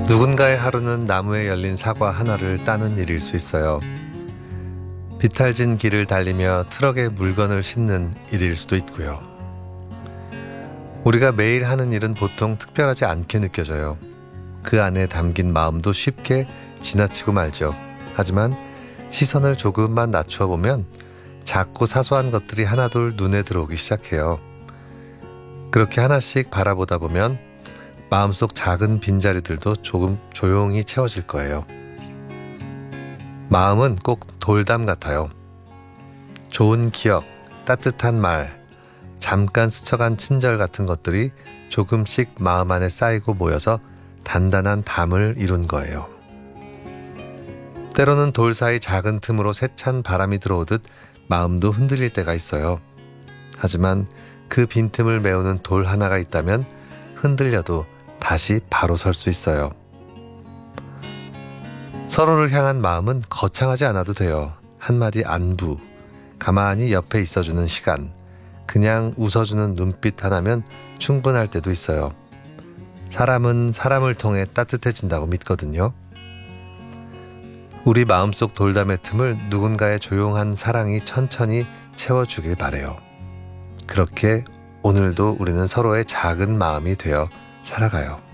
누군가의 하루는 나무에 열린 사과 하나를 따는 일일 수 있어요. 비탈진 길을 달리며 트럭에 물건을 싣는 일일 수도 있고요. 우리가 매일 하는 일은 보통 특별하지 않게 느껴져요. 그 안에 담긴 마음도 쉽게 지나치고 말죠. 하지만 시선을 조금만 낮추어 보면 작고 사소한 것들이 하나둘 눈에 들어오기 시작해요. 그렇게 하나씩 바라보다 보면 마음속 작은 빈자리들도 조금 조용히 채워질 거예요. 마음은 꼭 돌담 같아요. 좋은 기억, 따뜻한 말, 잠깐 스쳐간 친절 같은 것들이 조금씩 마음 안에 쌓이고 모여서 단단한 담을 이룬 거예요. 때로는 돌 사이 작은 틈으로 세찬 바람이 들어오듯 마음도 흔들릴 때가 있어요. 하지만 그 빈틈을 메우는 돌 하나가 있다면 흔들려도 다시 바로 설 수 있어요. 서로를 향한 마음은 거창하지 않아도 돼요. 한마디 안부, 가만히 옆에 있어주는 시간, 그냥 웃어주는 눈빛 하나면 충분할 때도 있어요. 사람은 사람을 통해 따뜻해진다고 믿거든요. 우리 마음속 돌담의 틈을 누군가의 조용한 사랑이 천천히 채워주길 바래요. 그렇게 오늘도 우리는 서로의 작은 마음이 되어 살아가요.